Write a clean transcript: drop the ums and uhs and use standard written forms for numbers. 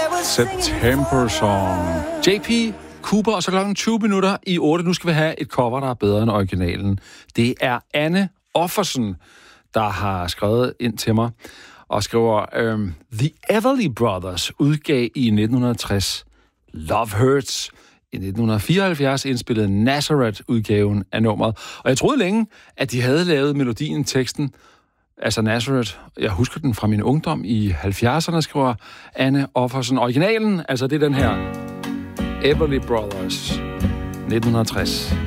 September Song. JP Cooper, og så klokken 20 minutter i 8. Nu skal vi have et cover, der er bedre end originalen. Det er Anne Offersen, der har skrevet ind til mig, og skriver, The Everly Brothers udgav i 1960 Love Hurts. I 1974 indspillede Nazareth-udgaven af nummeret. Og jeg troede længe, at de havde lavet melodien, teksten, altså Nazareth. Jeg husker den fra min ungdom i 70'erne, skriver Anne Offersen. Originalen, altså det er den her. Everly Brothers, 1960.